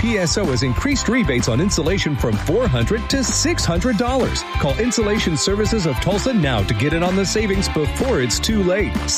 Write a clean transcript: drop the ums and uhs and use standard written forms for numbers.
PSO has increased rebates on insulation from $400 to $600. Call Insulation Services of Tulsa now to get in on the savings before it's too late.